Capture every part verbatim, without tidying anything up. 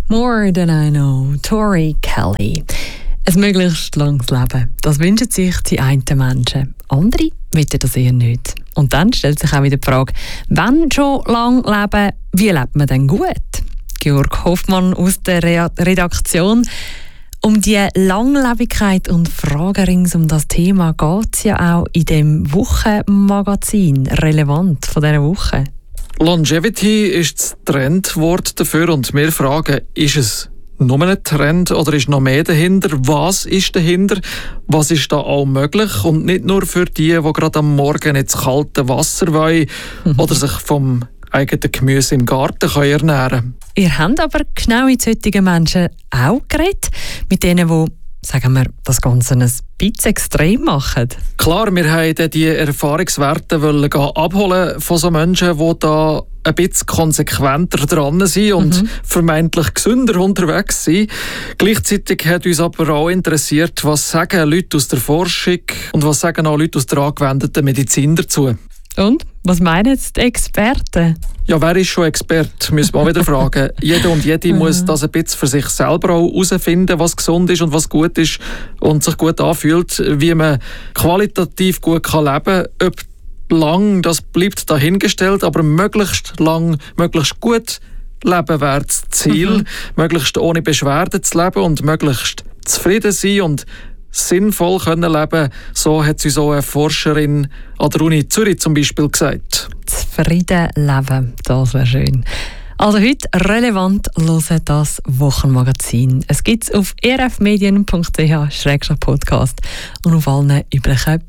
More Than I Know, Tori Kelly. Ein möglichst langes Leben, das wünschen sich die einen Menschen. Andere wollen das eher nicht. Und dann stellt sich auch wieder die Frage, wenn schon lang leben, wie lebt man denn gut? Georg Hoffmann aus der Re- Redaktion. Um die Langlebigkeit und Fragen rings um das Thema geht es ja auch in dem Wochenmagazin relevant von dieser Woche. Longevity ist das Trendwort dafür und wir fragen, ist es nur ein Trend oder ist noch mehr dahinter? Was ist dahinter? Was ist da auch möglich? Und nicht nur für die, die gerade am Morgen ins kalte Wasser wollen mhm. oder sich vom eigenen Gemüse im Garten können ernähren können. Ihr habt aber genau mit solchen Menschen auch geredet, mit denen, die, sagen wir, das Ganze ein bisschen extrem machen. Klar, wir wollten die Erfahrungswerte abholen von so Menschen, die da ein bisschen konsequenter dran sind und mhm. vermeintlich gesünder unterwegs sind. Gleichzeitig hat uns aber auch interessiert, was sagen Leute aus der Forschung und was sagen auch Leute aus der angewendeten Medizin dazu. Und? Was meinen jetzt die Experten? Ja, wer ist schon Experte, müssen wir auch wieder fragen. Jeder und jede muss das ein bisschen für sich selber auch herausfinden, was gesund ist und was gut ist und sich gut anfühlt, wie man qualitativ gut kann leben kann. Ob lang, das bleibt dahingestellt, aber möglichst lang, möglichst gut leben wäre das Ziel. Mhm. Möglichst ohne Beschwerden zu leben und möglichst zufrieden sein und sinnvoll können leben. So hat uns auch eine Forscherin an der Uni Zürich zum Beispiel gesagt. Zufrieden leben, das wäre schön. Also heute relevant hören das Wochenmagazin. Es gibt es auf e r f medien punkt c h slash podcast und auf allen üblichen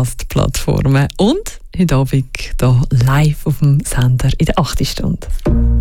Podcast-Plattformen. Und heute Abend hier live auf dem Sender in der achten Stunde.